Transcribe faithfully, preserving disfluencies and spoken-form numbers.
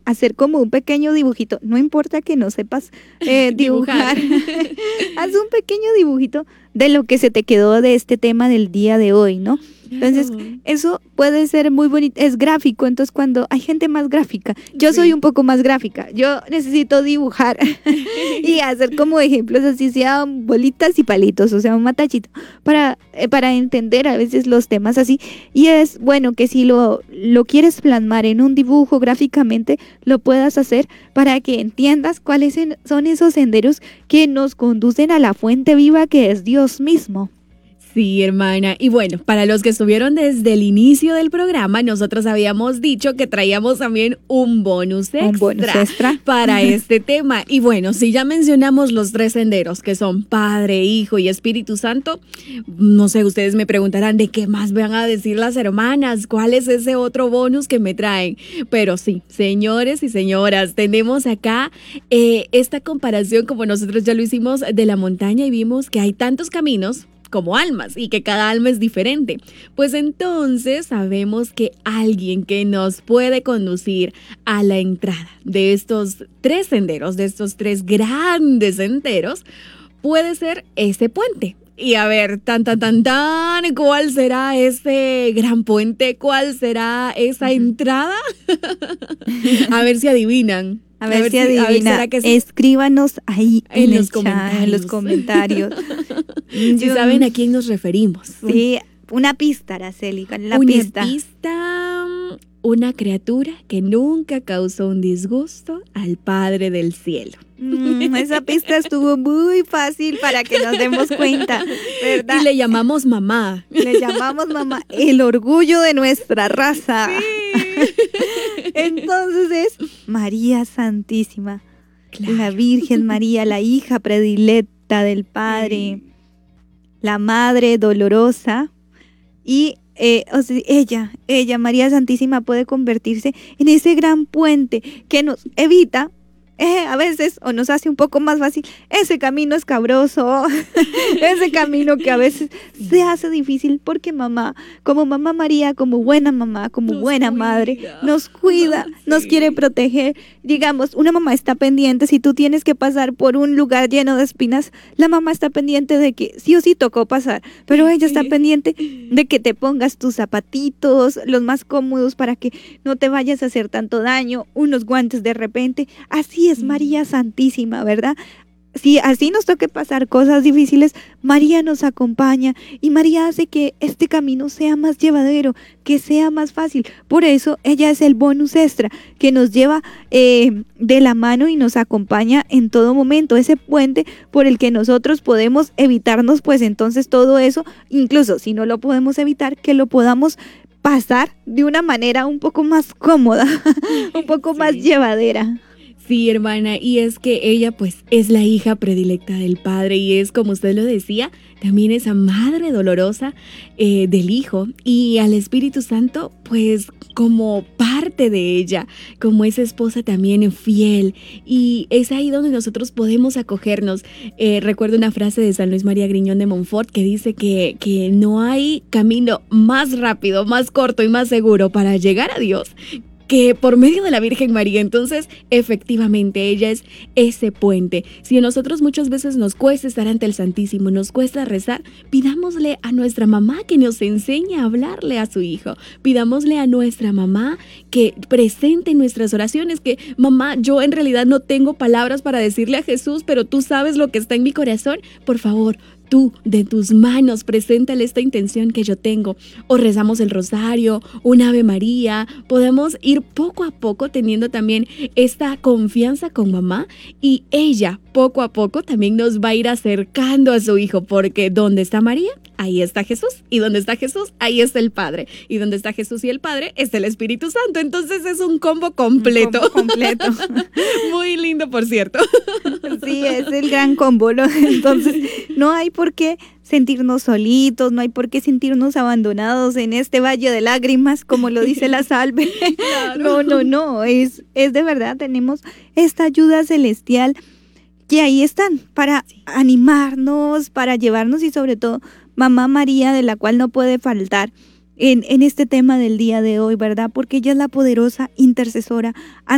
hacer como un pequeño dibujito. No importa que no sepas eh, dibujar. Haz un pequeño dibujito de lo que se te quedó de este tema del día de hoy, ¿no? Entonces, eso puede ser muy bonito, es gráfico, entonces cuando hay gente más gráfica, yo soy un poco más gráfica, yo necesito dibujar y hacer como ejemplos así, sean bolitas y palitos, o sea, un matachito, para, eh, para entender a veces los temas así, y es bueno que si lo, lo quieres plasmar en un dibujo gráficamente, lo puedas hacer para que entiendas cuáles son esos senderos que nos conducen a la fuente viva que es Dios mismo. Sí, hermana. Y bueno, para los que estuvieron desde el inicio del programa, nosotros habíamos dicho que traíamos también un bonus extra, un bonus extra. para este tema. Y bueno, si ya mencionamos los tres senderos, que son Padre, Hijo y Espíritu Santo, no sé, ustedes me preguntarán de qué más van a decir las hermanas, cuál es ese otro bonus que me traen. Pero sí, señores y señoras, tenemos acá eh, esta comparación, como nosotros ya lo hicimos, de la montaña y vimos que hay tantos caminos como almas y que cada alma es diferente. Pues entonces sabemos que alguien que nos puede conducir a la entrada de estos tres senderos, de estos tres grandes senderos, puede ser ese puente. Y a ver, tan, tan, tan, tan, ¿cuál será ese gran puente? ¿Cuál será esa entrada? A ver si adivinan. A ver, a ver si adivina. A ver, sí? Escríbanos ahí en, en, los, chat, en los comentarios. Si Yo, saben a quién nos referimos. Sí, una pista, Araceli, ¿cuál es la una pista? Una pista, una criatura que nunca causó un disgusto al Padre del cielo. Mm, esa pista estuvo muy fácil para que nos demos cuenta, ¿verdad? Y le llamamos mamá. Le llamamos mamá, el orgullo de nuestra raza. Sí. Entonces es María Santísima, claro. La Virgen María, la hija predilecta del Padre, sí. La Madre dolorosa y eh, o sea, ella, ella, María Santísima puede convertirse en ese gran puente que nos evita Eh, a veces o nos hace un poco más fácil ese camino escabroso, ese camino que a veces se hace difícil porque mamá, como mamá María, como buena mamá, como nos buena cuida. madre, nos cuida, sí. nos quiere proteger. Digamos, una mamá está pendiente, si tú tienes que pasar por un lugar lleno de espinas, la mamá está pendiente de que sí o sí tocó pasar, pero ella está pendiente de que te pongas tus zapatitos, los más cómodos para que no te vayas a hacer tanto daño, unos guantes de repente, así es María Santísima, ¿verdad? Si así nos toque pasar cosas difíciles, María nos acompaña y María hace que este camino sea más llevadero, que sea más fácil. Por eso ella es el bonus extra que nos lleva eh, de la mano y nos acompaña en todo momento, ese puente por el que nosotros podemos evitarnos pues entonces todo eso, incluso si no lo podemos evitar, que lo podamos pasar de una manera un poco más cómoda, un poco sí. más llevadera. Sí, hermana, y es que ella pues es la hija predilecta del Padre y es, como usted lo decía, también esa madre dolorosa eh, del Hijo y al Espíritu Santo pues como parte de ella, como esa esposa también fiel, y es ahí donde nosotros podemos acogernos. Eh, recuerdo una frase de San Luis María Griñón de Montfort que dice que, que no hay camino más rápido, más corto y más seguro para llegar a Dios que por medio de la Virgen María. Entonces, efectivamente, ella es ese puente. Si a nosotros muchas veces nos cuesta estar ante el Santísimo, nos cuesta rezar, pidámosle a nuestra mamá que nos enseñe a hablarle a su hijo. Pidámosle a nuestra mamá que presente nuestras oraciones, que mamá, yo en realidad no tengo palabras para decirle a Jesús, pero tú sabes lo que está en mi corazón. Por favor, tú, de tus manos, preséntale esta intención que yo tengo. O rezamos el rosario, un Ave María. Podemos ir poco a poco teniendo también esta confianza con mamá, y ella poco a poco también nos va a ir acercando a su hijo, porque donde está María, ahí está Jesús, y donde está Jesús, ahí está el Padre, y donde está Jesús y el Padre, está el Espíritu Santo. Entonces es un combo completo. Un combo completo. Muy lindo, por cierto. Sí, es el gran combo, ¿no? Entonces no hay por qué sentirnos solitos, no hay por qué sentirnos abandonados en este valle de lágrimas, como lo dice la salve. Claro. No, no, no, es, es de verdad, tenemos esta ayuda celestial que ahí están para sí. animarnos, para llevarnos, y sobre todo Mamá María, de la cual no puede faltar en, en este tema del día de hoy, ¿verdad? Porque ella es la poderosa intercesora